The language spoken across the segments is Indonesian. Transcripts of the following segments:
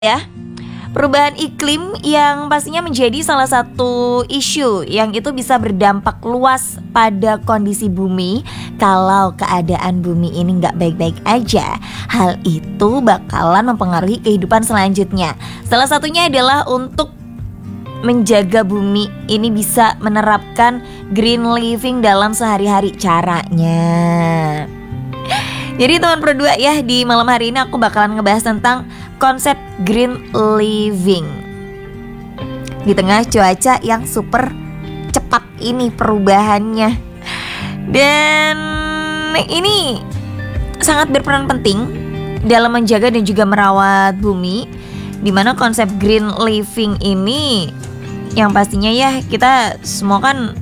ya. Perubahan iklim yang pastinya menjadi salah satu isu yang itu bisa berdampak luas pada kondisi bumi. Kalau keadaan bumi ini nggak baik-baik aja, hal itu bakalan mempengaruhi kehidupan selanjutnya. Salah satunya adalah untuk menjaga bumi ini bisa menerapkan green living dalam sehari-hari. Caranya, jadi teman berdua ya, di malam hari ini aku bakalan ngebahas tentang konsep green living di tengah cuaca yang super cepat ini perubahannya. Dan ini sangat berperan penting dalam menjaga dan juga merawat bumi, dimana konsep green living ini yang pastinya ya kita semua kan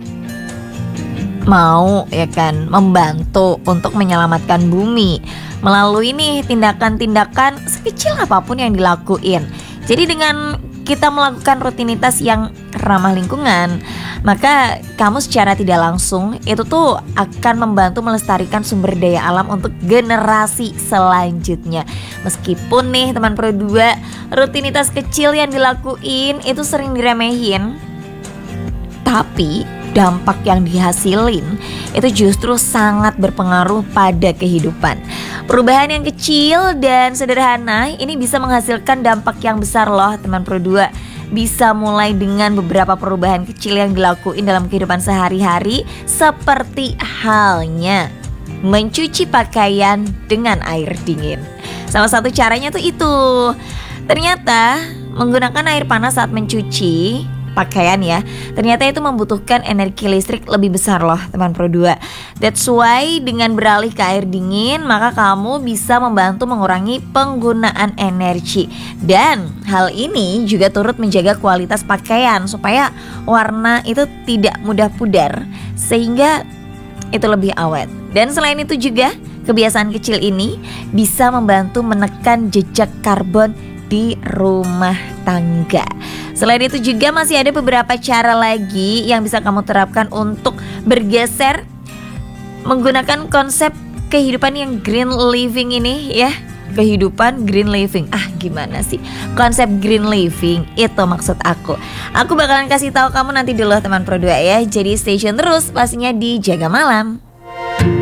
mau ya kan membantu untuk menyelamatkan bumi melalui nih tindakan-tindakan sekecil apapun yang dilakuin. Jadi dengan kita melakukan rutinitas yang ramah lingkungan, maka kamu secara tidak langsung itu tuh akan membantu melestarikan sumber daya alam untuk generasi selanjutnya. Meskipun nih teman Pro 2, rutinitas kecil yang dilakuin itu sering diremehin, tapi dampak yang dihasilin itu justru sangat berpengaruh pada kehidupan. Perubahan yang kecil dan sederhana ini bisa menghasilkan dampak yang besar loh teman Pro 2. Bisa mulai dengan beberapa perubahan kecil yang dilakuin dalam kehidupan sehari-hari, seperti halnya mencuci pakaian dengan air dingin. Salah satu caranya tuh itu, ternyata menggunakan air panas saat mencuci pakaian ya, ternyata itu membutuhkan energi listrik lebih besar loh teman Pro 2. That's why dengan beralih ke air dingin, maka kamu bisa membantu mengurangi penggunaan energi. Dan hal ini juga turut menjaga kualitas pakaian supaya warna itu tidak mudah pudar, sehingga itu lebih awet. Dan selain itu juga, kebiasaan kecil ini bisa membantu menekan jejak karbon di rumah tangga. Selain itu juga masih ada beberapa cara lagi yang bisa kamu terapkan untuk bergeser menggunakan konsep kehidupan yang green living ini ya. Kehidupan green living. Gimana sih konsep green living itu maksud aku? Aku bakalan kasih tahu kamu nanti dulu teman Pro 2 ya. Jadi stay tune terus pastinya di Jaga Malam.